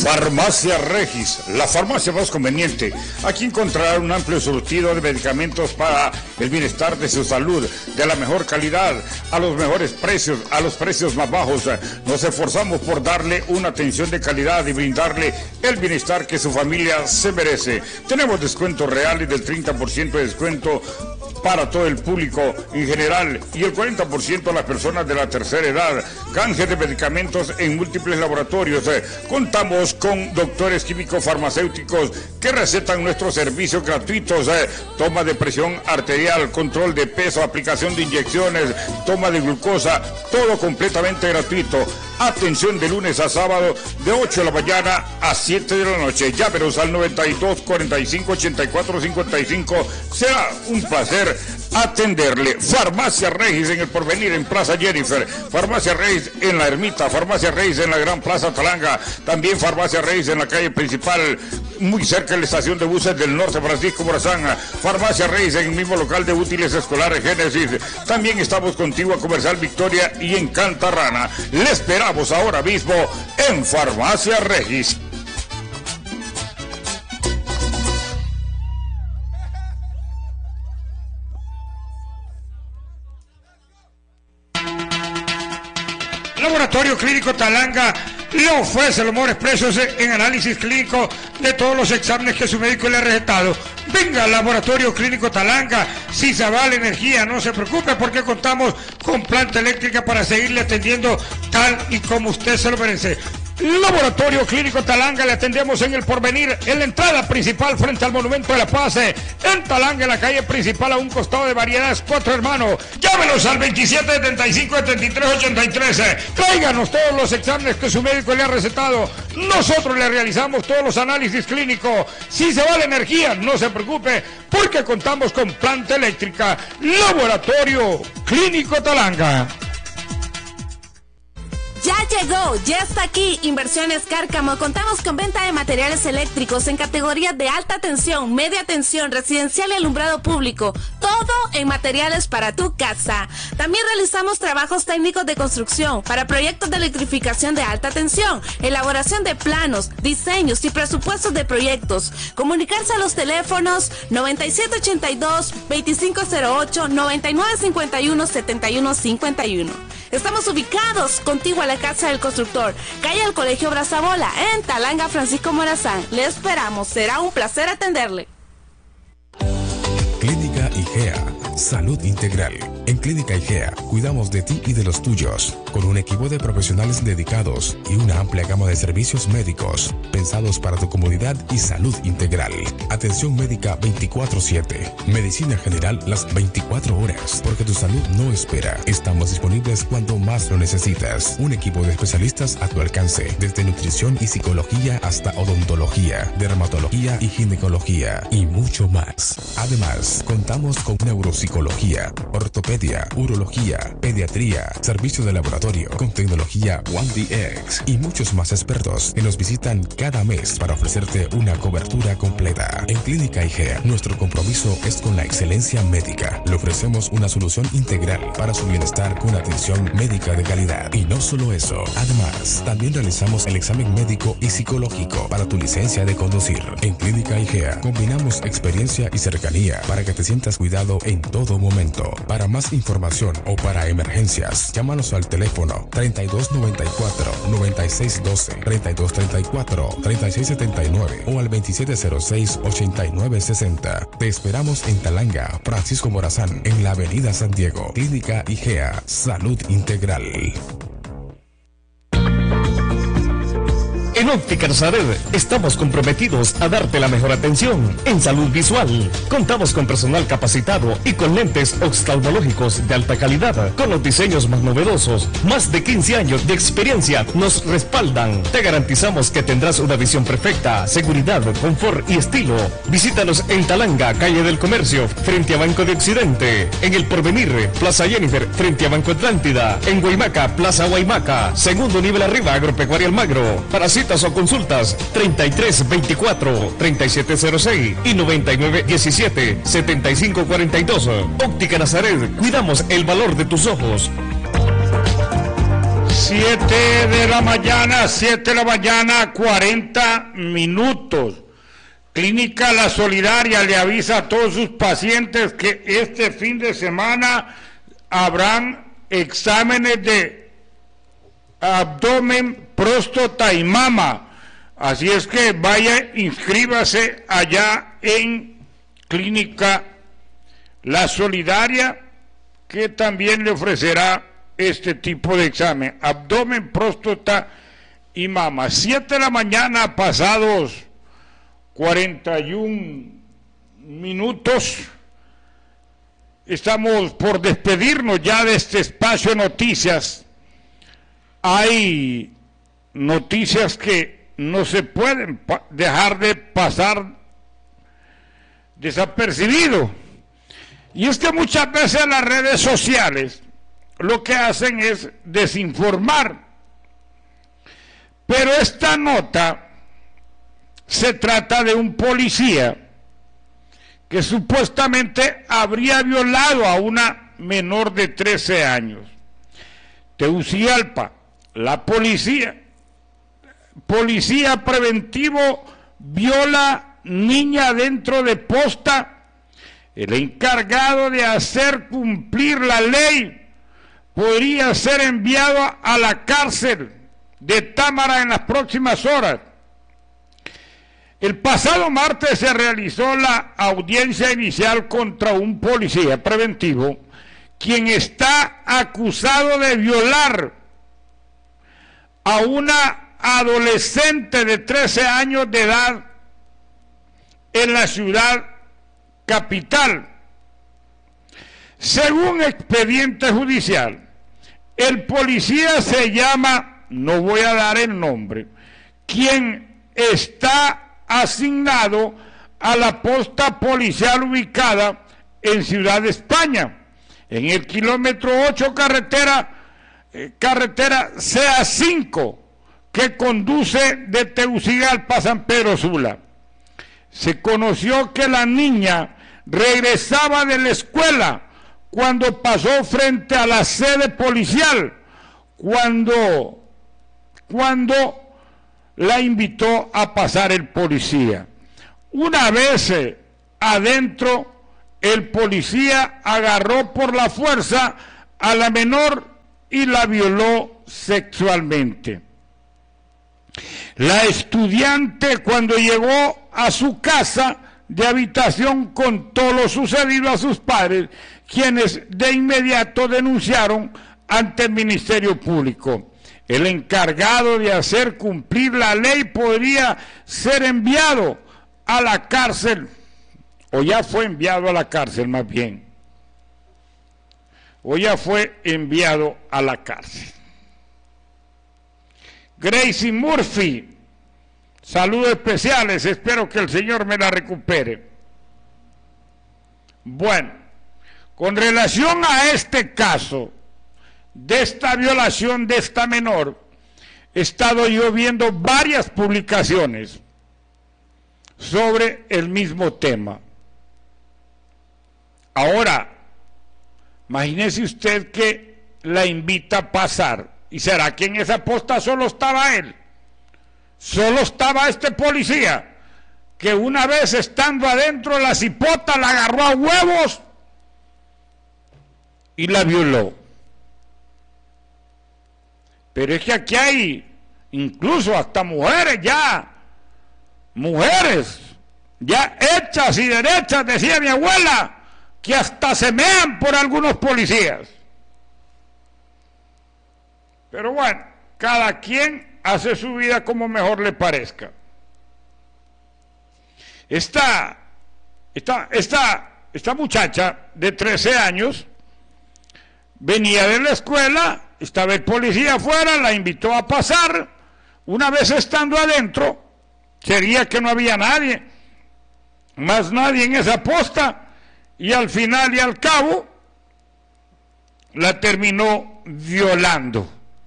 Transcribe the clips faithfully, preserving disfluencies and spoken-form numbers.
Farmacia Regis, la farmacia más conveniente. Aquí encontrará un amplio surtido de medicamentos para el bienestar de su salud, de la mejor calidad, a los mejores precios, a los precios más bajos. Nos esforzamos por darle una atención de calidad y brindarle el bienestar que su familia se merece. Tenemos descuentos reales del treinta por ciento de descuento para todo el público en general y el cuarenta por ciento a las personas de la tercera edad. Canje de medicamentos en múltiples laboratorios. Eh, contamos con doctores químicos farmacéuticos que recetan nuestros servicios gratuitos. Eh, toma de presión arterial, control de peso, aplicación de inyecciones, toma de glucosa, todo completamente gratuito. Atención de lunes a sábado de ocho de la mañana a siete de la noche. Llámenos al noventa y dos, cuarenta y cinco, ochenta y cuatro, cincuenta y cinco. Será un placer atenderle. Farmacia Regis en el Porvenir, en Plaza Jennifer. Farmacia Regis en la Ermita. Farmacia Regis en la Gran Plaza Talanga. También Farmacia Regis en la calle principal, muy cerca de la estación de buses del norte, Francisco Morazán. Farmacia Regis en el mismo local de útiles escolares Génesis. También estamos contigo a Comercial Victoria y en Cantarrana. Le esperamos ahora mismo en Farmacia Regis. Laboratorio Clínico Talanga le ofrece los mejores precios en análisis clínico de todos los exámenes que su médico le ha recetado. Venga al Laboratorio Clínico Talanga. Si se va la energía, no se preocupe porque contamos con planta eléctrica para seguirle atendiendo tal y como usted se lo merece. Laboratorio Clínico Talanga, le atendemos en el Porvenir, en la entrada principal frente al Monumento de la Paz, en Talanga, en la calle principal a un costado de Variedades Cuatro Hermanos. Llámenos al veintisiete setenta y cinco, setenta y tres ochenta y tres. Tráiganos todos los exámenes que su médico le ha recetado. Nosotros le realizamos todos los análisis clínicos. Si se va la energía, no se preocupe porque contamos con planta eléctrica. Laboratorio Clínico Talanga. Ya llegó, ya está aquí Inversiones Cárcamo. Contamos con venta de materiales eléctricos en categorías de alta tensión, media tensión, residencial y alumbrado público. Todo en materiales para tu casa. También realizamos trabajos técnicos de construcción para proyectos de electrificación de alta tensión, elaboración de planos, diseños y presupuestos de proyectos. Comunicarse a los teléfonos noventa y siete ochenta y dos, veinticinco cero ocho, noventa y nueve cincuenta y uno, setenta y uno cincuenta y uno. Estamos ubicados contigo a la Casa del Constructor, calle del Colegio Brazabola, en Talanga, Francisco Morazán. Le esperamos, será un placer atenderle. Clínica IGEA, salud integral. En Clínica IGEA cuidamos de ti y de los tuyos, con un equipo de profesionales dedicados y una amplia gama de servicios médicos, pensados para tu comodidad y salud integral. Atención médica veinticuatro siete, medicina general las veinticuatro horas, porque tu salud no espera. Estamos disponibles cuando más lo necesitas. Un equipo de especialistas a tu alcance, desde nutrición y psicología hasta odontología, dermatología y ginecología, y mucho más. Además, contamos con neuropsicología, ortopedia, urología, pediatría, servicio de laboratorio con tecnología One D X y muchos más expertos que nos visitan cada mes para ofrecerte una cobertura completa. En Clínica IGEA, nuestro compromiso es con la excelencia médica. Le ofrecemos una solución integral para su bienestar con atención médica de calidad. Y no solo eso, además, también realizamos el examen médico y psicológico para tu licencia de conducir. En Clínica IGEA combinamos experiencia y cercanía para que te sientas cuidado en todo momento. Para más información o para emergencias, llámanos al teléfono treinta y dos noventa y cuatro, noventa y seis doce, treinta y dos treinta y cuatro, treinta y seis setenta y nueve o al veintisiete cero seis, ochenta y nueve sesenta. Te esperamos en Talanga, Francisco Morazán, en la Avenida San Diego. Clínica IGEA, salud integral. En Óptica Nazaret estamos comprometidos a darte la mejor atención en salud visual. Contamos con personal capacitado y con lentes oftalmológicos de alta calidad, con los diseños más novedosos. Más de quince años de experiencia nos respaldan. Te garantizamos que tendrás una visión perfecta, seguridad, confort y estilo. Visítanos en Talanga, calle del Comercio, frente a Banco de Occidente. En El Porvenir, Plaza Jennifer, frente a Banco Atlántida. En Guaymaca, Plaza Guaymaca. Segundo nivel arriba, Agropecuaria Almagro. Para citas o consultas, treinta y tres veinticuatro, treinta y siete cero seis y noventa y nueve diecisiete, setenta y cinco cuarenta y dos. Óptica Nazaret, cuidamos el valor de tus ojos. Siete de la mañana, siete de la mañana, cuarenta minutos. Clínica La Solidaria le avisa a todos sus pacientes que este fin de semana habrán exámenes de abdomen, próstata y mama. Así es que vaya, inscríbase allá en Clínica La Solidaria, que también le ofrecerá este tipo de examen, abdomen, próstata y mama. Siete de la mañana, pasados cuarenta y un minutos. Estamos por despedirnos ya de este espacio de noticias. Hay noticias que no se pueden dejar de pasar desapercibido. Y es que muchas veces las redes sociales lo que hacen es desinformar. Pero esta nota se trata de un policía que supuestamente habría violado a una menor de trece años. Tegucigalpa, la policía, policía preventivo viola niña dentro de posta. El encargado de hacer cumplir la ley podría ser enviado a la cárcel de Támara en las próximas horas. El pasado martes se realizó la audiencia inicial contra un policía preventivo, quien está acusado de violar a una adolescente de trece años de edad en la ciudad capital. Según expediente judicial, el policía se llama, no voy a dar el nombre, quien está asignado a la posta policial ubicada en Ciudad de España, en el kilómetro ocho carretera, eh, carretera C A cinco, que conduce de Tegucigalpa a San Pedro Sula. Se conoció que la niña regresaba de la escuela cuando pasó frente a la sede policial, cuando, cuando la invitó a pasar el policía. Una vez eh, adentro, el policía agarró por la fuerza a la menor y la violó sexualmente. La estudiante, cuando llegó a su casa de habitación, contó lo sucedido a sus padres, quienes de inmediato denunciaron ante el Ministerio Público. El encargado de hacer cumplir la ley podría ser enviado a la cárcel, o ya fue enviado a la cárcel más bien, o ya fue enviado a la cárcel. Gracie Murphy, saludos especiales, espero que el Señor me la recupere. Bueno, con relación a este caso, de esta violación de esta menor, he estado yo viendo varias publicaciones sobre el mismo tema. Ahora, imagínese usted que la invita a pasar, ¿y será que en esa posta solo estaba él? Solo estaba este policía, que una vez estando adentro la cipota la agarró a huevos y la violó. Pero es que aquí hay incluso hasta mujeres ya, mujeres ya hechas y derechas, decía mi abuela, que hasta se mean por algunos policías. Pero bueno, cada quien hace su vida como mejor le parezca. Esta, esta, esta, esta muchacha de trece años venía de la escuela, estaba el policía afuera, la invitó a pasar. Una vez estando adentro, sería que no había nadie, más nadie en esa posta, y al final y al cabo la terminó violando.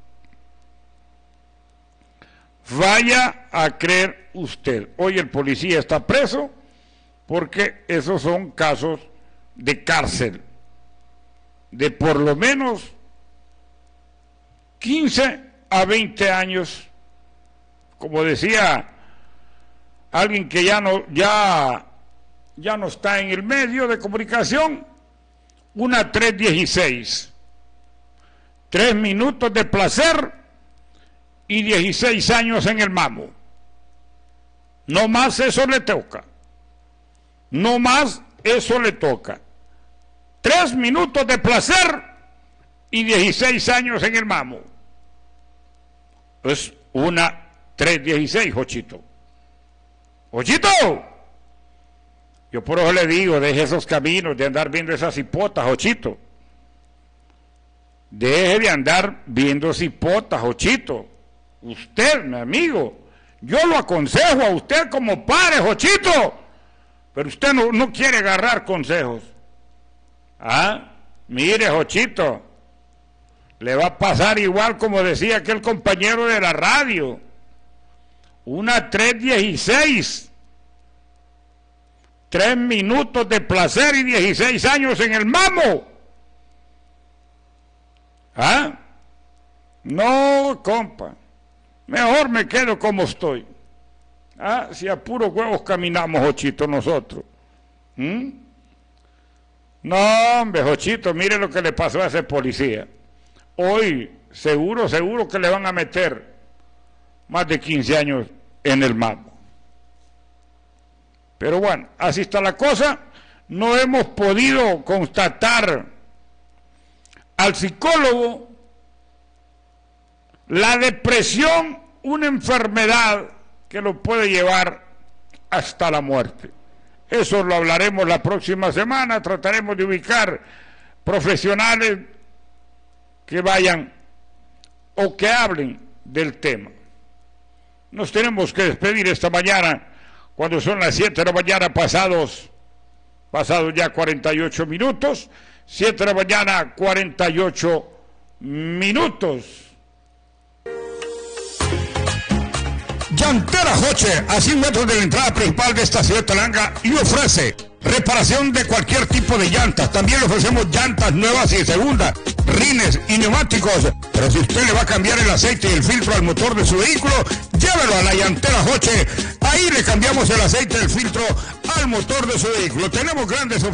Vaya a creer usted, hoy el policía está preso porque esos son casos de cárcel, de por lo menos quince a veinte años, como decía alguien que ya no, ya, ya no está en el medio de comunicación, una tres dieciséis. Tres minutos de placer y dieciséis años en el mamo. No más eso le toca. No más eso le toca. Tres minutos de placer y dieciséis años en el mamo. Es una tres dieciséis, Jochito. ¡Jochito! Yo por eso le digo, deje esos caminos de andar viendo esas hipotas, Jochito. Deje de andar viendo cipotas, Jochito. Usted, mi amigo, yo lo aconsejo a usted como padre, Jochito, pero usted no, no quiere agarrar consejos. Ah, mire, Jochito, le va a pasar igual como decía aquel compañero de la radio. Una tres dieciséis. Tres minutos de placer y dieciséis años en el mamo. ¿Ah? No, compa. Mejor me quedo como estoy. ¿Ah? Si a puros huevos caminamos, Jochito, nosotros. ¿Mm? No, hombre, Jochito, mire lo que le pasó a ese policía. Hoy, seguro, seguro que le van a meter más de quince años en el mamo. Pero bueno, así está la cosa. No hemos podido constatar al psicólogo la depresión, una enfermedad que lo puede llevar hasta la muerte. Eso lo hablaremos la próxima semana. Trataremos de ubicar profesionales que vayan o que hablen del tema. Nos tenemos que despedir esta mañana cuando son las siete de la mañana pasados, pasados ya cuarenta y ocho minutos. siete de la mañana, cuarenta y ocho minutos. Llantera Joche, a cien metros de la entrada principal de esta ciudad de Talanga, y ofrece reparación de cualquier tipo de llantas. También le ofrecemos llantas nuevas y de segunda, rines y neumáticos. Pero si usted le va a cambiar el aceite y el filtro al motor de su vehículo, llévelo a la Llantera Joche. Ahí le cambiamos el aceite y el filtro al motor de su vehículo. Tenemos grandes ofertas.